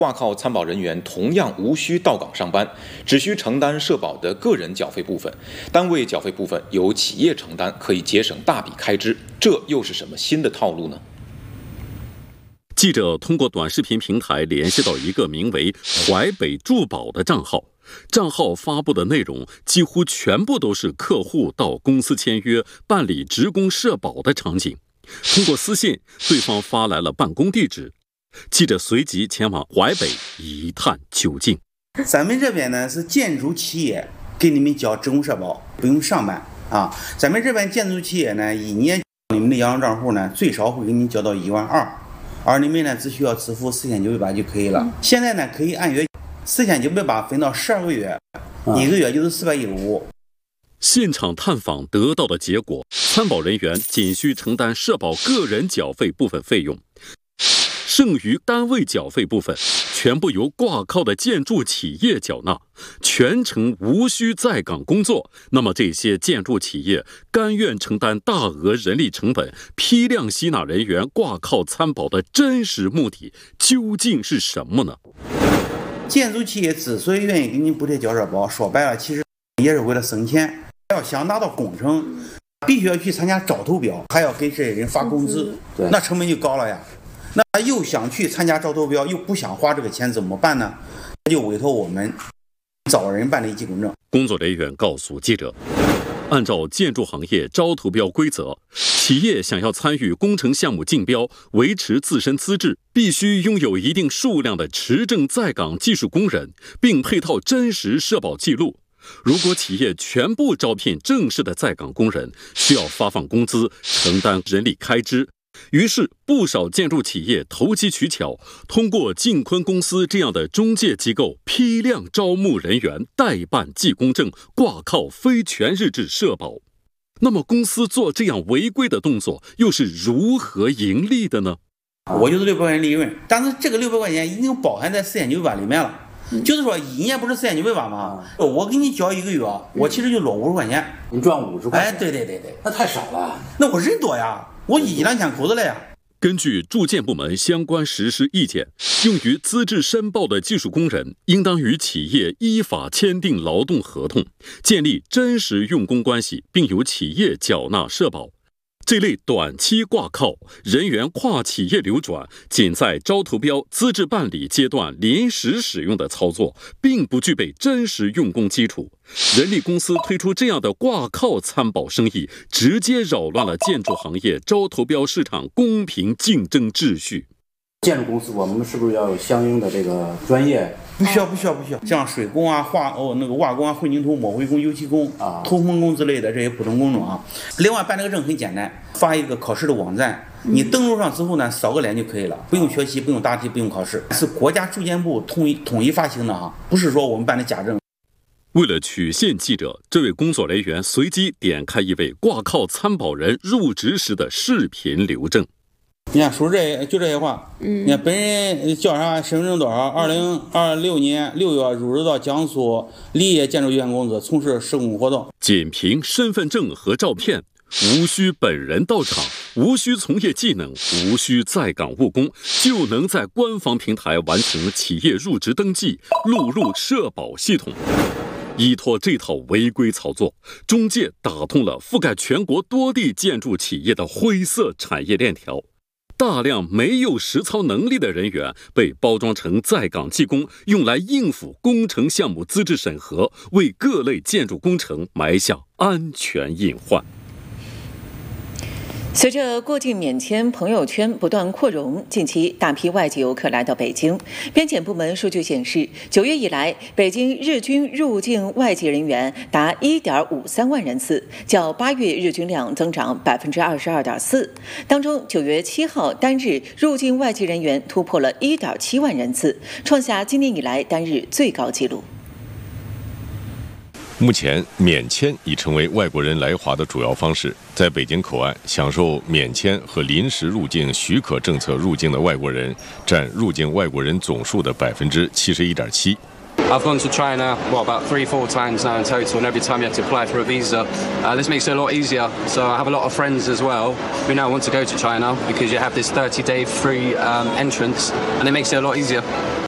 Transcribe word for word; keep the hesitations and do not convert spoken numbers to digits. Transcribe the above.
挂靠参保人员同样无需到岗上班，只需承担社保的个人缴费部分，单位缴费部分由企业承担，可以节省大笔开支。这又是什么新的套路呢？ 记者通过短视频平台联系到一个名为“淮北住保”的账号，账号发布的内容几乎全部都是客户到公司签约、办理职工社保的场景。通过私信，对方发来了办公地址。记者随即前往淮北一探究竟。 咱们这边呢是建筑企业给你们交职工社保，不用上班啊。咱们这边建筑企业呢，一年你们的银行账户呢最少会给你交到一万二，而你们呢只需要支付四千九百八就可以了。现在呢可以按月四千九百八分到十二个月，一个月就是四百一十五。 现场探访得到的结果，参保人员仅需承担社保个人缴费部分费用。剩余单位缴费部分全部由挂靠的建筑企业缴纳，全程无需在岗工作。那么这些建筑企业甘愿承担大额人力成本，批量吸纳人员挂靠参保的真实目的究竟是什么呢？ 建筑企业之所以愿意给你补贴交社保，说白了其实也是为了省钱。要想达到工程，必须要去参加招投标，还要给这些人发工资，那成本就高了呀。那又想去参加招投标，又不想花这个钱，怎么办呢？就委托我们找人办理一级公证。 工作人员告诉记者，按照建筑行业招投标规则，企业想要参与工程项目竞标，维持自身资质，必须拥有一定数量的持证在岗技术工人，并配套真实社保记录。如果企业全部招聘正式的在岗工人，需要发放工资，承担人力开支。于是不少建筑企业投机取巧，通过晋坤公司这样的中介机构批量招募人员，代办记公证，挂靠非全日制社保。那么公司做这样违规的动作又是如何盈利的呢？ 我就是六百块钱利润，但是这个六百块钱已经包含在四千九百八里面了。就是说一年不是四千九百八吗？我给你交一个月，我其实就落五十块钱， 你赚五十块钱。 哎，对对对对， 那太少了。 那我人多呀，我一两千口子了呀。 根据住建部门相关实施意见，用于资质申报的技术工人应当与企业依法签订劳动合同，建立真实用工关系，并由企业缴纳社保。这类短期挂靠、人员跨企业流转，仅在招投标、资质办理阶段临时使用的操作，并不具备真实用工基础。人力公司推出这样的挂靠参保生意，直接扰乱了建筑行业招投标市场公平竞争秩序。 建筑公司，我们是不是要有相应的这个专业？ 不需要，不需要，不需要。像水工啊、化哦那个瓦工啊、混凝土、抹灰工、油漆工啊、通风工之类的这些普通工种啊。另外办这个证很简单，发一个考试的网站，你登录上之后呢，扫个脸就可以了，不用学习，不用答题，不用考试，是国家住建部统一统一发行的啊，不是说我们办的假证。 为了曲线记者，这位工作人员随机点开一位挂靠参保人入职时的视频留证。 你看说这就这些话，嗯，你看本人叫啥，身份证多少？二零二六年六月入职到江苏立业建筑有限公司，从事施工活动。 仅凭身份证和照片，无需本人到场，无需从业技能，无需在岗务工，就能在官方平台完成企业入职登记，录入社保系统。依托这套违规操作，中介打通了覆盖全国多地建筑企业的灰色产业链条。大量没有实操能力的人员被包装成在岗技工，用来应付工程项目资质审核，为各类建筑工程埋下安全隐患。 随着过境免签朋友圈不断扩容，近期大批外籍游客来到北京。边检部门数据显示，九月以来，北京日均入境外籍人员达一点五三万人次，较八月日均量增长百分之二十二点四。当中，九月七号单日入境外籍人员突破了一点七万人次，创下今年以来单日最高纪录。 目前，免签已成为外国人来华的主要方式。在北京口岸，享受免签和临时入境许可政策入境的外国人，占入境外国人总数的百分之七十一点七。 I've gone to China, what, about three, four times now in total, and every time you have to apply for a visa. Uh, this makes it a lot easier. So I have a lot of friends as well who now want to go to China because you have this thirty-day free um, entrance, and it makes it a lot easier.